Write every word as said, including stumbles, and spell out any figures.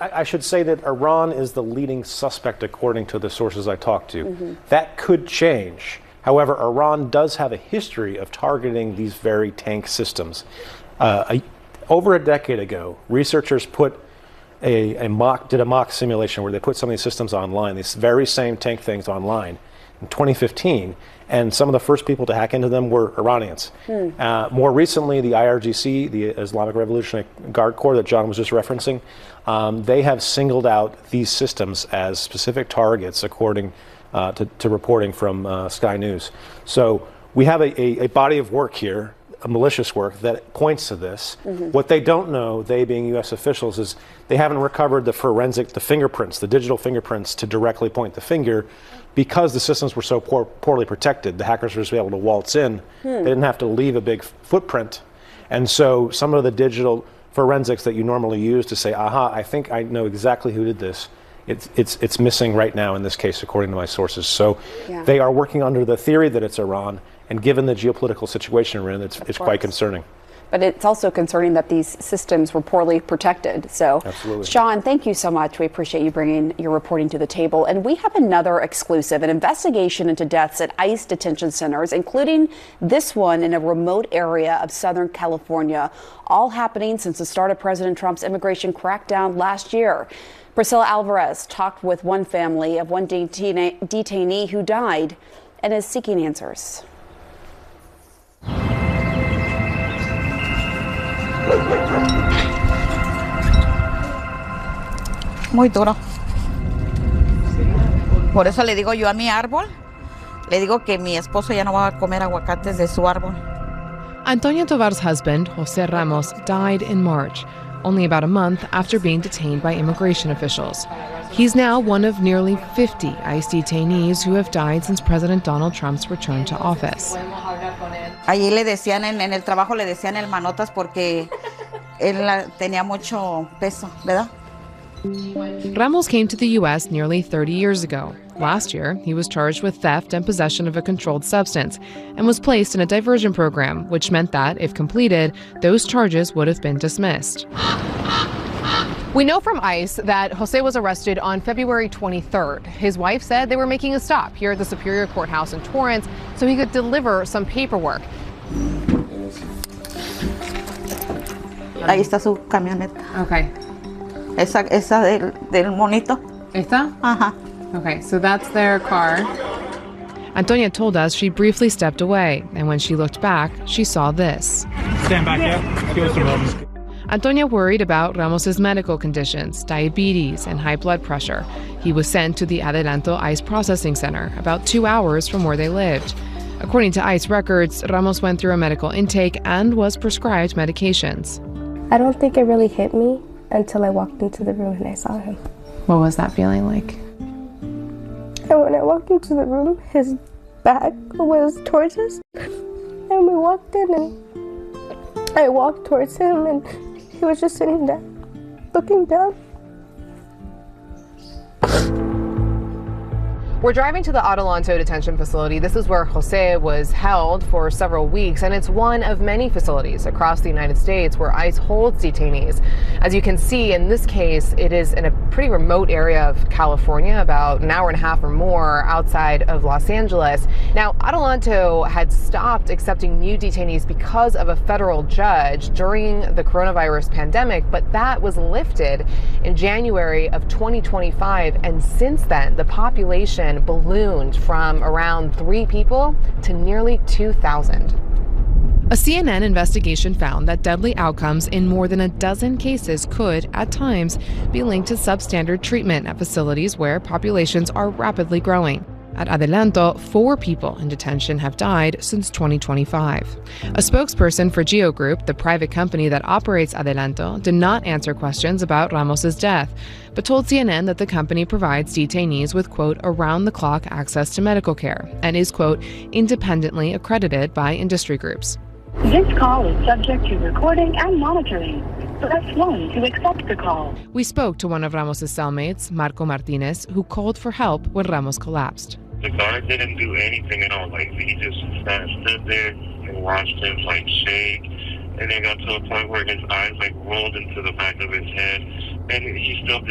I, I should say that Iran is the leading suspect, according to the sources I talked to. Mm-hmm. That could change. However, Iran does have a history of targeting these very tank systems. Uh, a, over a decade ago, researchers put a, a mock did a mock simulation where they put some of these systems online, these very same tank things online, in twenty fifteen, and some of the first people to hack into them were Iranians. Hmm. Uh, more recently, the I R G C, the Islamic Revolutionary Guard Corps that John was just referencing, um, they have singled out these systems as specific targets according uh, to, to reporting from uh, Sky News. So we have a, a, a body of work here, a malicious work, that points to this. Mm-hmm. What they don't know, they being U S officials, is they haven't recovered the forensic, the fingerprints, the digital fingerprints to directly point the finger, because the systems were so poor, poorly protected. The hackers were just able to waltz in. Hmm. They didn't have to leave a big footprint. And so some of the digital forensics that you normally use to say, aha, I think I know exactly who did this, it's it's it's missing right now in this case, according to my sources. So yeah. They are working under the theory that it's Iran, and given the geopolitical situation we're in, it's, it's quite concerning. But it's also concerning that these systems were poorly protected. So, Absolutely. Sean, thank you so much. We appreciate you bringing your reporting to the table. And we have another exclusive, an investigation into deaths at ICE detention centers, including this one in a remote area of Southern California, all happening since the start of President Trump's immigration crackdown last year. Priscilla Alvarez talked with one family of one detainee, detainee who died and is seeking answers. Muy duro. Por eso le digo yo a mi árbol, le digo que mi esposo ya no va a comer aguacates de su árbol. Antonia Tovar's husband, Jose Ramos, died in March, only about a month after being detained by immigration officials. He's now one of nearly fifty ICE detainees who have died since President Donald Trump's return to office. Allí le decían, en, en el trabajo le decían el manotas porque él tenía mucho peso, ¿verdad? Ramos came to the U S nearly thirty years ago. Last year, he was charged with theft and possession of a controlled substance and was placed in a diversion program, which meant that, if completed, those charges would have been dismissed. We know from ICE that Jose was arrested on February twenty-third. His wife said they were making a stop here at the Superior Courthouse in Torrance so he could deliver some paperwork. Ahí está su camioneta. Okay. Esa, esa del, del monito. ¿Esta? Ajá. Okay, so that's their car. Antonia told us she briefly stepped away, and when she looked back, she saw this. Stand back, yeah. Give us some help. Antonia worried about Ramos's medical conditions, diabetes, and high blood pressure. He was sent to the Adelanto ICE Processing Center, about two hours from where they lived. According to ICE records, Ramos went through a medical intake and was prescribed medications. I don't think it really hit me until I walked into the room and I saw him. What was that feeling like? And when I walked into the room, his back was towards us. And we walked in and I walked towards him and he was just sitting there, looking down. We're driving to the Adelanto detention facility. This is where Jose was held for several weeks, and it's one of many facilities across the United States where ICE holds detainees. As you can see, in this case, it is in a pretty remote area of California, about an hour and a half or more outside of Los Angeles. Now, Adelanto had stopped accepting new detainees because of a federal judge during the coronavirus pandemic, but that was lifted in January of twenty twenty-five, and since then, the population ballooned from around three people to nearly two thousand. A C N N investigation found that deadly outcomes in more than a dozen cases could, at times, be linked to substandard treatment at facilities where populations are rapidly growing. At Adelanto, four people in detention have died since twenty twenty-five. A spokesperson for Geo Group, the private company that operates Adelanto, did not answer questions about Ramos's death, but told C N N that the company provides detainees with, quote, around-the-clock access to medical care and is, quote, independently accredited by industry groups. This call is subject to recording and monitoring. Press one to accept the call. We spoke to one of Ramos's cellmates, Marco Martinez, who called for help when Ramos collapsed. The guard didn't do anything at all. Like, he just sat, stood there and watched him, like, shake. And it got to a point where his eyes, like, rolled into the back of his head. And he still